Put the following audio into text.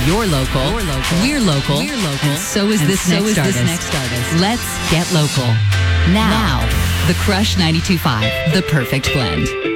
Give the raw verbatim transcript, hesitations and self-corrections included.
You're local. You're local. We're local. We're local. And so is, and this, so next is this next artist. Let's get local. Now, now the Crush ninety-two point five, the perfect blend.